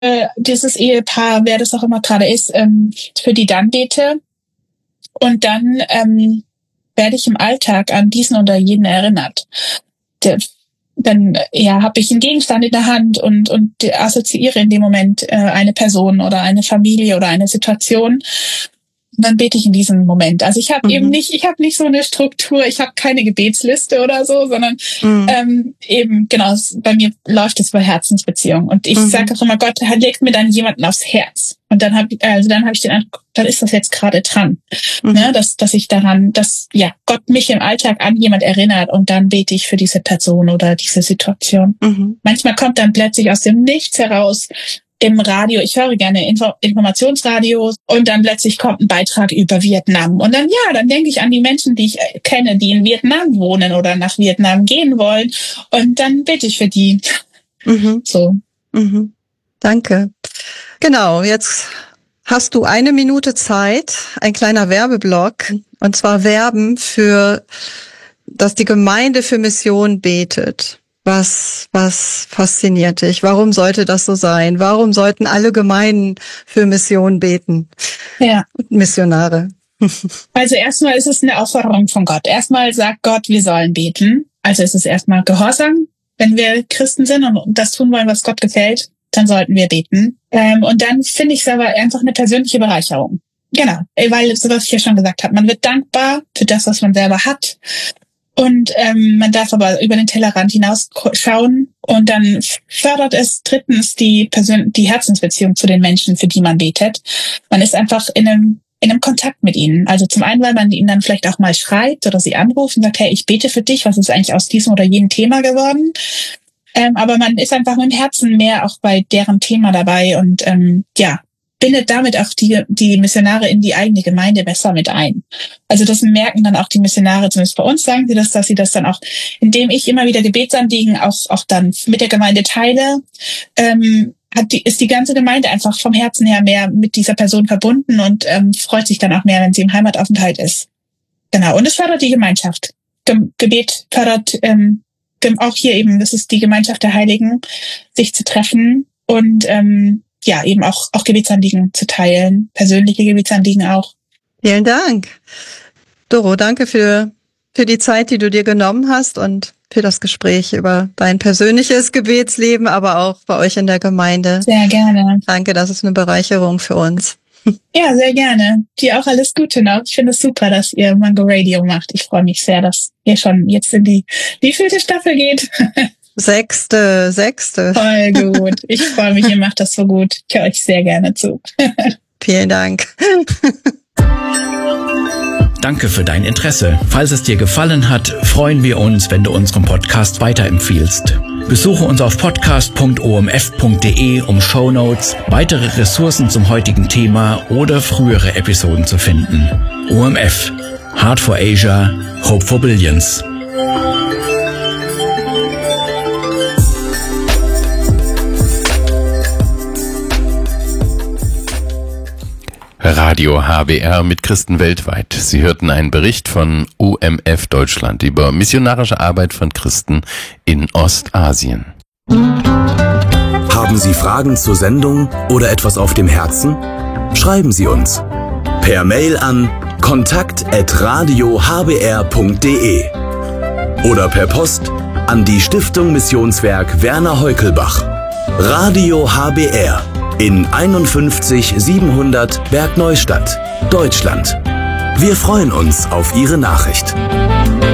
dieses Ehepaar, wer das auch immer gerade ist, für die dann bete. Und dann werde ich im Alltag an diesen oder jeden erinnert. Dann habe ich einen Gegenstand in der Hand und assoziiere in dem Moment eine Person oder eine Familie oder eine Situation. Und dann bete ich in diesem Moment. Also ich habe eben nicht, so eine Struktur, ich habe keine Gebetsliste oder so, sondern eben, genau, bei mir läuft es über Herzensbeziehungen. Und ich sage auch immer, Gott legt mir dann jemanden aufs Herz. Und dann habe ich den Eindruck, dann ist das jetzt gerade dran. Ne? Dass Gott mich im Alltag an jemand erinnert und dann bete ich für diese Person oder diese Situation. Manchmal kommt dann plötzlich aus dem Nichts heraus, im Radio, ich höre gerne Informationsradios und dann plötzlich kommt ein Beitrag über Vietnam. Und dann denke ich an die Menschen, die ich kenne, die in Vietnam wohnen oder nach Vietnam gehen wollen. Und dann bitte ich für die. So. Danke. Genau, jetzt hast du 1 Minute Zeit, ein kleiner Werbeblock, und zwar werben für, dass die Gemeinde für Mission betet. Was fasziniert dich? Warum sollte das so sein? Warum sollten alle Gemeinden für Mission beten? Ja. Missionare. Also erstmal ist es eine Aufforderung von Gott. Erstmal sagt Gott, wir sollen beten. Also es ist erstmal Gehorsam. Wenn wir Christen sind und das tun wollen, was Gott gefällt, dann sollten wir beten. Und dann finde ich es aber einfach eine persönliche Bereicherung. Genau, weil, so was ich ja schon gesagt habe, man wird dankbar für das, was man selber hat. Und man darf aber über den Tellerrand hinausschauen und dann fördert es drittens die Herzensbeziehung zu den Menschen, für die man betet. Man ist einfach in einem Kontakt mit ihnen. Also zum einen, weil man ihnen dann vielleicht auch mal schreibt oder sie anruft und sagt, hey, ich bete für dich, was ist eigentlich aus diesem oder jenem Thema geworden? Aber man ist einfach mit dem Herzen mehr auch bei deren Thema dabei und bindet damit auch die Missionare in die eigene Gemeinde besser mit ein. Also das merken dann auch die Missionare, zumindest bei uns sagen sie das, dass sie das dann auch, indem ich immer wieder Gebetsanliegen auch dann mit der Gemeinde teile, ist die ganze Gemeinde einfach vom Herzen her mehr mit dieser Person verbunden und freut sich dann auch mehr, wenn sie im Heimataufenthalt ist. Genau, und es fördert die Gemeinschaft. Gebet fördert auch hier eben, das ist die Gemeinschaft der Heiligen, sich zu treffen und eben auch Gebetsanliegen zu teilen, persönliche Gebetsanliegen auch. Vielen Dank. Doro, danke für die Zeit, die du dir genommen hast und für das Gespräch über dein persönliches Gebetsleben, aber auch bei euch in der Gemeinde. Sehr gerne. Danke, das ist eine Bereicherung für uns. Ja, sehr gerne. Dir auch alles Gute noch. Ich finde es super, dass ihr Mango Radio macht. Ich freue mich sehr, dass ihr schon jetzt in die wievielte Staffel geht. Sechste. Voll gut. Ich freue mich, ihr macht das so gut. Ich höre euch sehr gerne zu. Vielen Dank. Danke für dein Interesse. Falls es dir gefallen hat, freuen wir uns, wenn du unseren Podcast weiterempfiehlst. Besuche uns auf podcast.omf.de, um Shownotes, weitere Ressourcen zum heutigen Thema oder frühere Episoden zu finden. OMF. Heart for Asia. Hope for Billions. Radio HBR mit Christen weltweit. Sie hörten einen Bericht von OMF Deutschland über missionarische Arbeit von Christen in Ostasien. Haben Sie Fragen zur Sendung oder etwas auf dem Herzen? Schreiben Sie uns per Mail an kontakt@radiohbr.de oder per Post an die Stiftung Missionswerk Werner Heukelbach. Radio HBR in 51 700 Bergneustadt, Deutschland. Wir freuen uns auf Ihre Nachricht.